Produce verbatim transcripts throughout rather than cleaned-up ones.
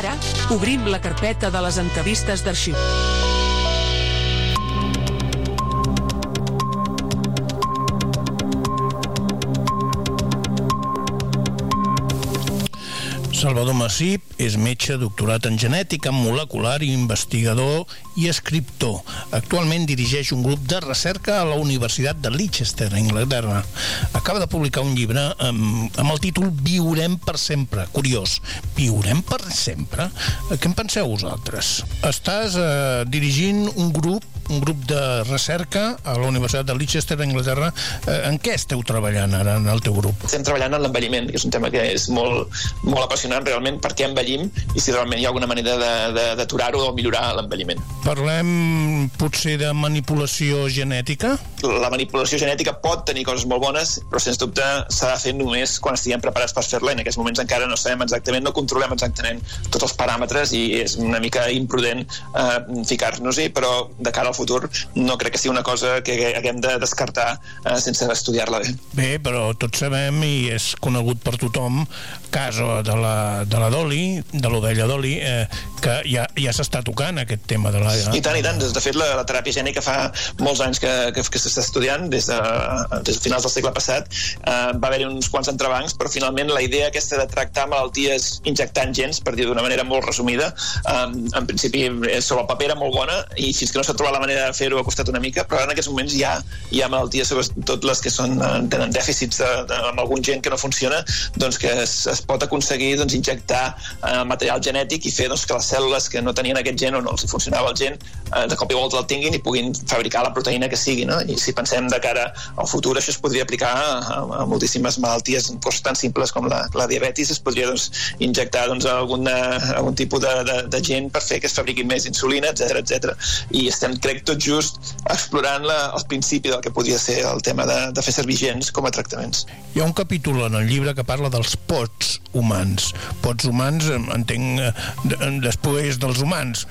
Ara, obrim la carpeta de les entrevistes d'arxiu. Salvador Massip és metge doctorat en genètica molecular, investigador i escriptor. Actualment dirigeix un grup de recerca a la Universitat de Leicester, a Anglaterra. Acaba de publicar un llibre amb, amb el títol Viurem per sempre. Curiós, viurem per sempre? Què en penseu vosaltres? Estàs eh, dirigint un grup un grup de recerca a la Universitat de Leicester, a Anglaterra. Eh, en què esteu treballant ara en el teu grup? Estem treballant en l'envelliment, que és un tema que és molt, molt apassionant realment, perquè envellim i si realment hi ha alguna manera d'aturar-ho o millorar l'envelliment. Parlem potser de manipulació genètica? La manipulació genètica pot tenir coses molt bones, però sens dubte s'ha de fer només quan estiguem preparats per fer-la. En aquests moments encara no sabem exactament, no controlem exactament tots els paràmetres i és una mica imprudent eh, ficar-nos-hi, però de cara al futur no crec que sigui una cosa que haguem de descartar eh, sense estudiar-la bé. Bé, però tots sabem i és conegut per tothom cas de la, de la Dolly, de l'ovella Dolly, eh, que ja, ja s'està tocant aquest tema de la... I tant, i tant. De fet, la, la teràpia gènica fa molts anys que, que, que s'està estudiant, des de, des de finals del segle passat. Eh, va haver-hi uns quants entrebancs, però finalment la idea aquesta de tractar malalties injectant gens, per dir d'una manera molt resumida, eh, en principi sobre el paper era molt bona i fins que no s'ha trobat la manera de fer-ho ha costat una mica, però en aquests moments hi ha, hi ha malalties, sobretot les que són, tenen dèficits de, de, amb algun gen que no funciona, doncs que es, es pot aconseguir doncs, injectar eh, material genètic i fer doncs, que les cèl·lules que no tenien aquest gen o no els funcionava el gen, eh, de cop i volta el tinguin i puguin fabricar la proteïna que sigui, no? I si pensem de cara al futur, això es podria aplicar a, a moltíssimes malalties, coses tan simples com la, la diabetis, es podria doncs, injectar doncs, alguna, algun tipus de, de, de gen per fer que es fabriqui més insulina, etcètera, etcètera. I estem, crec, tot just explorant la, el principi del que podria ser el tema de, de fer servir gens com a tractaments. Hi ha un capítol en el llibre que parla dels pots humans. Pots humans, entenc, després dels humans.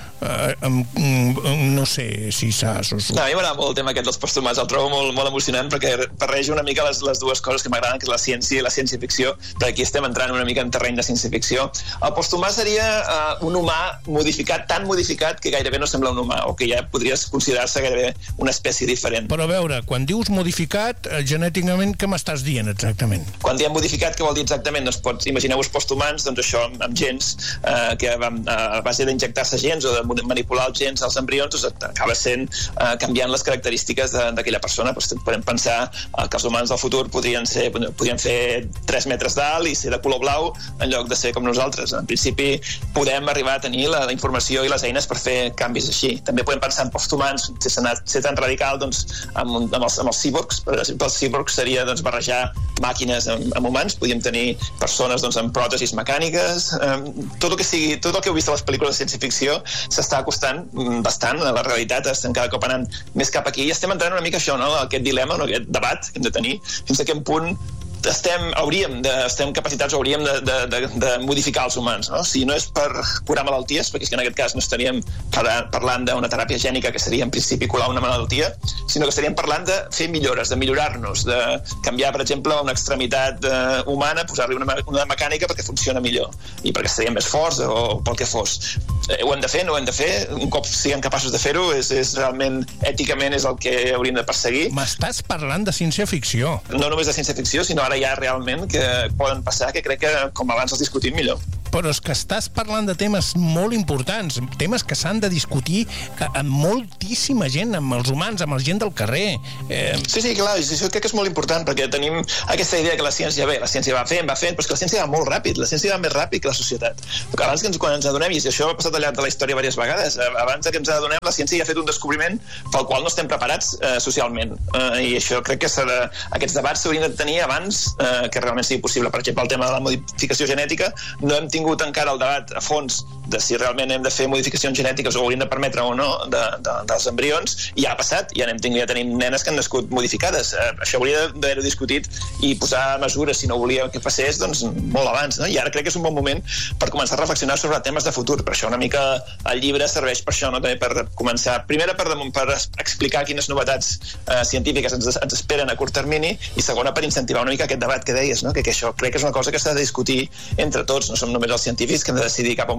No sé si saps o... No, a mi m'agrada molt el tema aquest dels pots humans, el trobo molt, molt emocionant perquè barreja una mica les, les dues coses que m'agraden, que és la ciència i la ciència-ficció, perquè aquí estem entrant una mica en terreny de ciència-ficció. El posthumà seria uh, un humà modificat, tan modificat que gairebé no sembla un humà, o que ja podries considerar-se gairebé una espècie diferent. Però a veure, quan dius modificat, genèticament, què m'estàs dient exactament? Quan diem modificat, què vol dir exactament? Doncs pots, imagineu-vos posthumans, doncs això, amb gens, eh, que vam, a base d'injectar-se gens o de manipular els gens als embrions, doncs acaba sent eh, canviant les característiques d'aquella persona. Pues, podem pensar eh, que els humans del futur podrien, ser, podrien fer tres metres d'alt i ser de color blau en lloc de ser com nosaltres. En principi, podem arribar a tenir la, la informació i les eines per fer canvis així. També podem pensar en posthumans, si s'ha anat ser tan radical, doncs, amb, amb, els, amb els cíborgs. Per exemple, els cíborgs seria doncs, barrejar màquines amb, amb humans. Podríem tenir persones doncs, amb pròtesis mecàniques. Eh, tot el que sigui, tot el que heu vist a les pel·lícules de ciència-ficció s'està acostant bastant a la realitat. Estem cada cop anant més cap aquí i estem entrant una mica això, no? Aquest dilema, no? Aquest debat que hem de tenir, fins a quin punt estem, hauríem de, estem capacitats o hauríem de, de, de, de modificar els humans, no? Si no és per curar malalties, perquè és que en aquest cas no estaríem parlant d'una teràpia gènica que seria en principi curar una malaltia, sinó que estaríem parlant de fer millores, de millorar-nos, de canviar, per exemple, una extremitat uh, humana, posar-li una, una mecànica perquè funciona millor i perquè estaríem més forts o pel que fos. Eh, ho hem de fer, no ho hem de fer? Un cop siguem capaços de fer-ho, és, és realment, èticament, és el que hauríem de perseguir. M'estàs parlant de ciència-ficció. No només de ciència-ficció, sinó ara hi ha realment que poden passar, que crec que com abans els discutim millor. Però és que estàs parlant de temes molt importants, temes que s'han de discutir amb moltíssima gent, amb els humans, amb la gent del carrer. Eh... Sí, sí, clar, això crec que és molt important, perquè tenim aquesta idea que la ciència, bé, la ciència va fent, va fent, però és que la ciència va molt ràpid, la ciència va més ràpid que la societat. Perquè abans que ens, quan ens adonem, i això ha passat al llarg de la història diverses vegades, abans que ens adonem, la ciència ja ha fet un descobriment pel qual no estem preparats eh, socialment. Eh, I això crec que de, aquests debats s'haurien de tenir abans eh, que realment sigui possible. Per exemple, el tema de la modificació genètica, no hem tingut encara el debat a fons de si realment hem de fer modificacions genètiques o hauríem de permetre o no de, de, dels embrions, i ja ha passat, ja, anem, ja tenim nenes que han nascut modificades. Eh, això hauria d'haver-ho discutit i posar mesures, si no volia que passés, doncs molt abans, no? I ara crec que és un bon moment per començar a reflexionar sobre temes de futur. Per això una mica el llibre serveix per això, no? També per començar, primera per, per explicar quines novetats eh, científiques ens, ens esperen a curt termini, i segona per incentivar una mica aquest debat que deies, no? Que, que això crec que és una cosa que s'ha de discutir entre tots, no som només els científics que hem de decidir cap on va la humanitat,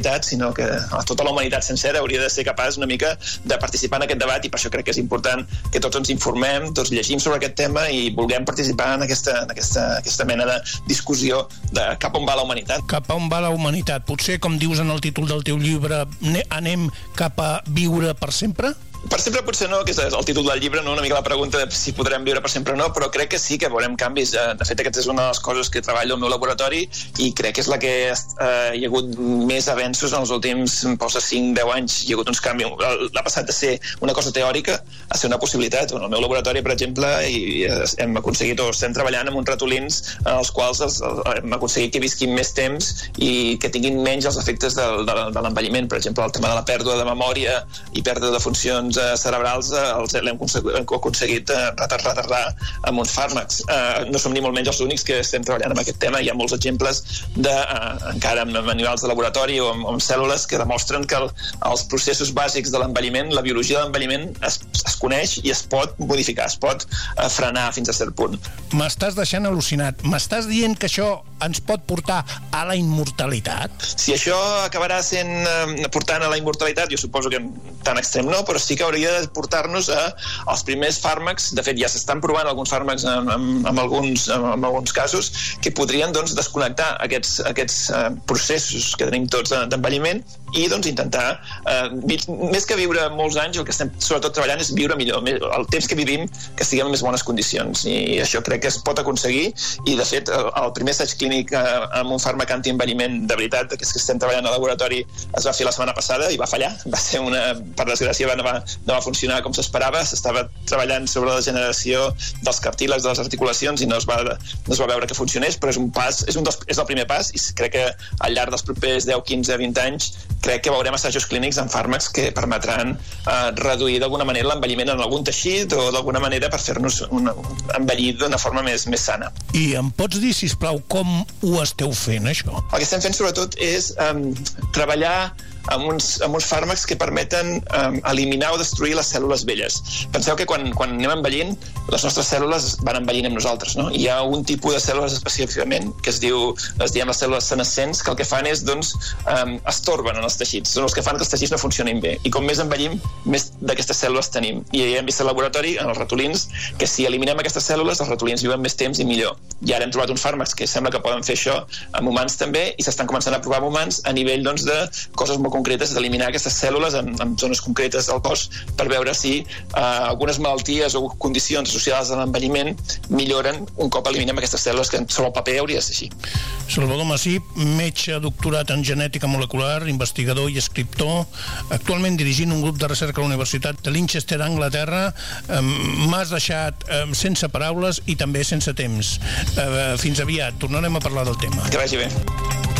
humanitat, sinó que tota la humanitat sencera hauria de ser capaç una mica de participar en aquest debat, i per això crec que és important que tots ens informem, tots llegim sobre aquest tema i vulguem participar en aquesta, en aquesta, aquesta mena de discussió de cap on va la humanitat. Cap on va la humanitat? Potser, com dius en el títol del teu llibre, anem cap a viure per sempre? Per sempre potser no, que és el títol del llibre, no? Una mica la pregunta de si podrem viure per sempre o no, però crec que sí que veurem canvis. De fet, aquesta és una de les coses que treballo al meu laboratori i crec que és la que eh, hi ha hagut més avenços en els últims cinc deu anys. Hi ha hagut uns canvis. L'ha passat de ser una cosa teòrica a ser una possibilitat. En el meu laboratori, per exemple, i hem aconseguit, o estem treballant amb uns ratolins en els quals els, hem aconseguit que visquin més temps i que tinguin menys els efectes de, de, de l'envelliment. Per exemple, el tema de la pèrdua de memòria i pèrdua de funcions cerebrals els l'hem aconseguit retardar amb uns fàrmacs. No som ni molt menys els únics que estem treballant amb aquest tema. Hi ha molts exemples de, encara amb manuals de laboratori o amb, amb cèl·lules que demostren que el, els processos bàsics de l'envelliment, la biologia de l'envelliment es, es coneix i es pot modificar, es pot frenar fins a cert punt. M'estàs deixant al·lucinat. M'estàs dient que això ens pot portar a la immortalitat? Si això acabarà sent portant a la immortalitat, jo suposo que tan extrem no, però sí que hauria de portar-nos a, als primers fàrmacs. De fet, ja s'estan provant alguns fàrmacs en, en, en, alguns, en alguns casos que podrien doncs, desconnectar aquests, aquests uh, processos que tenim tots d'envelliment i doncs, intentar, uh, més que viure molts anys, el que estem sobretot treballant és viure millor, el temps que vivim, que estiguem en més bones condicions. I això crec que es pot aconseguir i, de fet, el, el primer assaig clínic uh, amb un fàrmac antienvelliment de veritat, que és que estem treballant al laboratori, es va fer la setmana passada i va fallar. Va ser una, per desgràcia, va, no va, no va funcionar com s'esperava. S'estava treballant sobre la generació dels cartílags, de les articulacions, i no es va, no es va veure que funcionés, però és un pas, és, un dels, és el primer pas, i crec que al llarg dels propers deu, quinze, vint anys crec que veurem assajos clínics amb fàrmacs que permetran eh, reduir d'alguna manera l'envelliment en algun teixit o d'alguna manera per fer-nos envellir d'una forma més, més sana. I em pots dir, sisplau, com ho esteu fent, això? El que estem fent sobretot és eh, treballar amb uns, amb uns fàrmacs que permeten um, eliminar o destruir les cèl·lules velles. Penseu que quan, quan anem envellint, les nostres cèl·lules van envellint amb nosaltres, no? Hi ha un tipus de cèl·lules específicament que es diu, es diem les cèl·lules senescents, que el que fan és, doncs, um, estorben en els teixits. Són els que fan que els teixits no funcionin bé. I com més envellim, més d'aquestes cèl·lules tenim. I hem vist al laboratori, en els ratolins, que si eliminem aquestes cèl·lules, els ratolins viuen més temps i millor. I ara hem trobat uns fàrmacs que sembla que poden fer això amb humans també, i s'estan començant a provar amb humans a nivell, doncs, de coses molt concretes, d'eliminar aquestes cèl·lules en, en zones concretes del cos per veure si eh, algunes malalties o condicions associades a l'envelliment milloren un cop eliminem aquestes cèl·lules, que sobre el paper hauria de ser així. Salvador Massip, metge doctorat en genètica molecular, investigador i escriptor, actualment dirigint un grup de recerca a la Universitat de Linchester, Anglaterra. Eh, m'has deixat eh, sense paraules i també sense temps. Eh, fins aviat, tornarem a parlar del tema. Que vagi bé.